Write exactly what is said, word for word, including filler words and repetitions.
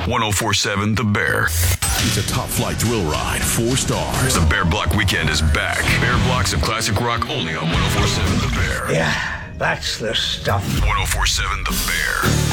one oh four seven The Bear. It's a top flight thrill ride, four stars. The Bear Block Weekend is back. Bear Blocks of classic rock only on one oh four seven The Bear. Yeah, that's the stuff. one oh four seven The Bear.